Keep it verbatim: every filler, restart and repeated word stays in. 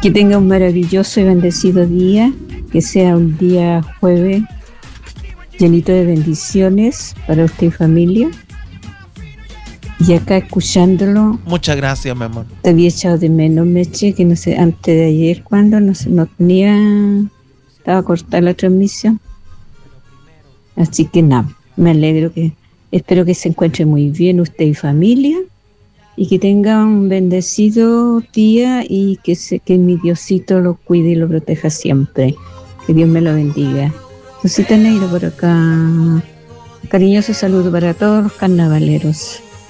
Que tenga un maravilloso y bendecido día, que sea un día jueves llenito de bendiciones para usted y familia. Y acá escuchándolo. Muchas gracias, mi amor. Te había echado de menos, Meche, que no sé, antes de ayer, cuando no sé, no tenía, estaba cortada la transmisión. Así que nada, me alegro que, espero que se encuentre muy bien usted y familia. Y que tenga un bendecido día y que, se, que mi Diosito lo cuide y lo proteja siempre. Que Dios me lo bendiga. Rosita Negra por acá. Cariñoso saludo para todos los carnavaleros.